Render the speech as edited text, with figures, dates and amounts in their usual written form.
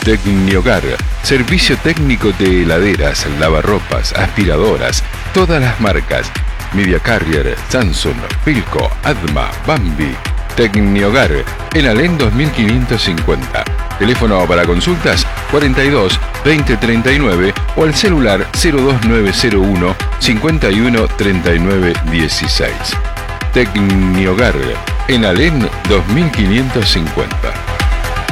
Tecniogar, servicio técnico de heladeras, lavarropas, aspiradoras, todas las marcas. Media Carrier, Samsung, Philco, Adma, Bambi. Tecniogar, en Alén 2550. Teléfono para consultas 42 20 39 o al celular 02901 51 39 16. Tecniogar, en Alén 2550.